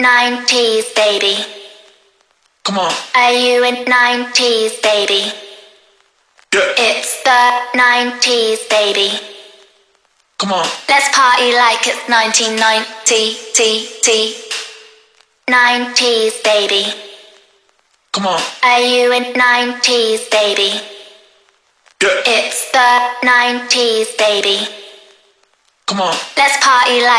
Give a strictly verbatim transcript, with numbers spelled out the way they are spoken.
nineties, baby? Come on. Are you in nineties, baby? Yeah. It's the nineties, baby. Come on. Let's party like it's nineteen ninety, T, T. nineties, baby. Come on. Are you in nineties, baby? Yeah. It's the nineties, baby. Come on. Let's party like